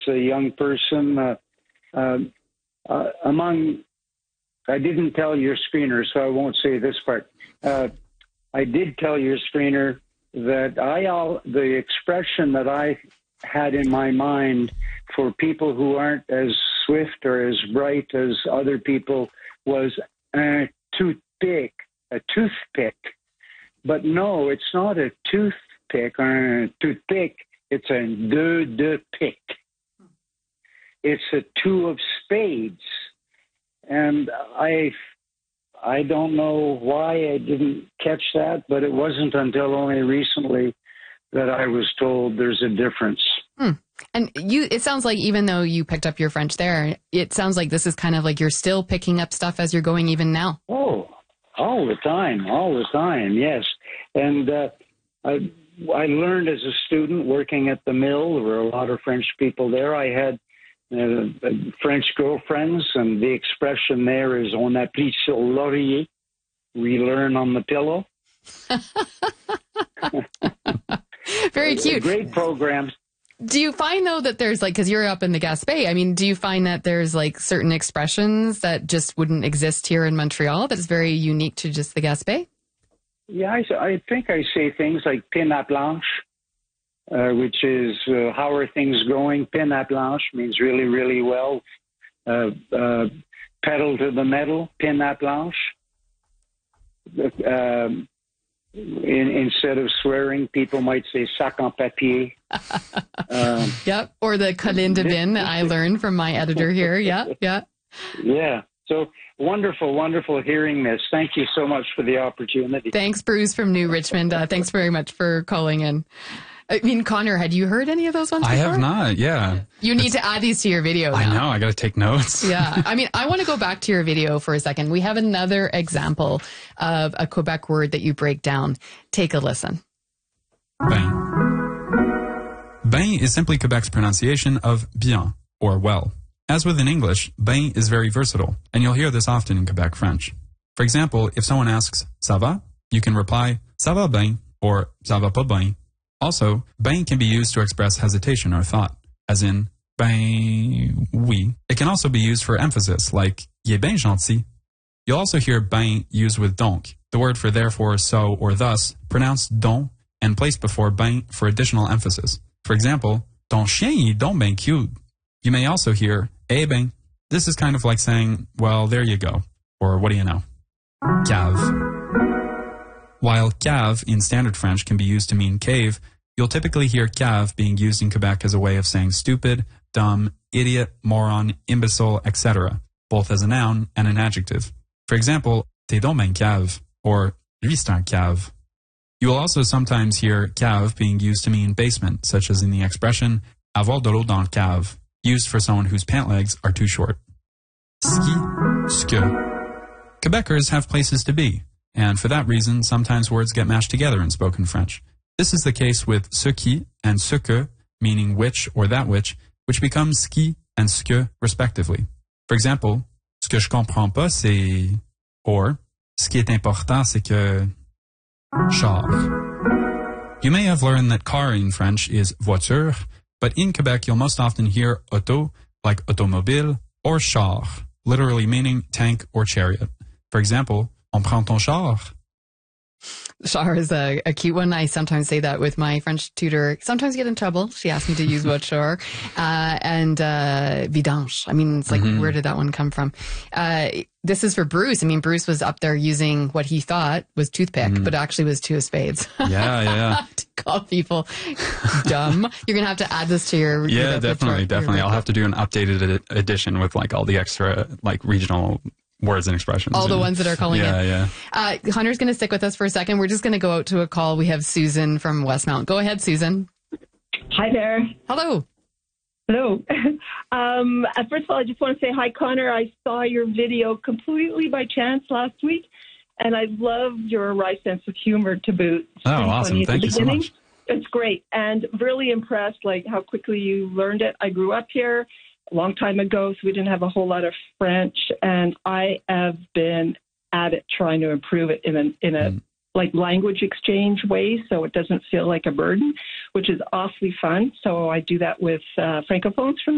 a young person. I didn't tell your screener, so I won't say this part. I did tell your screener that the expression that I had in my mind for people who aren't as swift or as bright as other people was a toothpick. But no, it's not a toothpick or a toothpick. It's a deux de pique. It's a two of spades. And I don't know why I didn't catch that, but it wasn't until only recently that I was told there's a difference. And it sounds like even though you picked up your French there, it sounds like this is kind of like you're still picking up stuff as you're going even now. Oh, all the time, yes. And I learned as a student working at the mill. There were a lot of French people there. I had French girlfriends, and the expression there is on appuie sur l'oreiller. We learn on the pillow. Very cute. Great programs. Do you find, though, that there's because you're up in the Gaspé, I mean, do you find that there's certain expressions that just wouldn't exist here in Montreal that is very unique to just the Gaspé? Yeah, I think I say things like pin à planche, which is how are things going? Pin à planche means really, really well. Pedal to the metal, pin à planche. Instead of swearing, people might say sac en papier. Yep, or the colline de bin that I learned from my editor here. Yeah. Yeah. So wonderful hearing this. Thank you so much for the opportunity. Thanks, Bruce from New Richmond. Thanks very much for calling in. I mean, Connor, had you heard any of those ones before? I have not, yeah. You need to add these to your video now. I know, I got to take notes. Yeah, I mean, I want to go back to your video for a second. We have another example of a Quebec word that you break down. Take a listen. Bien. Bien is simply Quebec's pronunciation of bien, or well. As with in English, bien is very versatile, and you'll hear this often in Quebec French. For example, if someone asks, ça va? You can reply, ça va bien, or ça va pas bien. Also, bien can be used to express hesitation or thought, as in, ben oui. It can also be used for emphasis, like, il est bien gentil. You'll also hear bien used with donc, the word for therefore, so, or thus, pronounced donc, and placed before bien for additional emphasis. For example, ton chien est donc bien cute. You may also hear, eh ben. This is kind of like saying, well, there you go, or what do you know? Cave. While cave in standard French can be used to mean cave, you'll typically hear cave being used in Quebec as a way of saying stupid, dumb, idiot, moron, imbecile, etc., both as a noun and an adjective. For example, t'es donc ben cave, or lui c'est un cave. You will also sometimes hear cave being used to mean basement, such as in the expression avoir de l'eau dans le cave, used for someone whose pant legs are too short. Ski, ske. Quebecers have places to be, and for that reason, sometimes words get mashed together in spoken French. This is the case with ce qui and ce que, meaning which or that which becomes ski and ske respectively. For example, ce que je comprends pas c'est, or ce qui est important c'est que, char. You may have learned that car in French is voiture, but in Quebec you'll most often hear auto, like automobile, or char, literally meaning tank or chariot. For example, on prend ton char? Char is a cute one. I sometimes say that with my French tutor. Sometimes get in trouble. She asked me to use voiture. And vidange. I mean, it's like, where did that one come from? This is for Bruce. I mean, Bruce was up there using what he thought was toothpick, but actually was two of spades. Yeah. To call people dumb. You're going to have to add this to your... Yeah, definitely. I'll have to do an updated edition with like all the extra like regional words and expressions. All the ones that are calling in. Yeah. Hunter's going to stick with us for a second. We're just going to go out to a call. We have Susan from Westmount. Go ahead, Susan. Hi there. Hello. Hello. First of all, I just want to say hi, Connor. I saw your video completely by chance last week, and I loved your wry sense of humor to boot. Oh, awesome. Thank you so much. It's great, and really impressed, like, how quickly you learned it. I grew up here a long time ago, so we didn't have a whole lot of French, and I have been at it trying to improve it in a like language exchange way, so it doesn't feel like a burden, which is awfully fun. So I do that with francophones from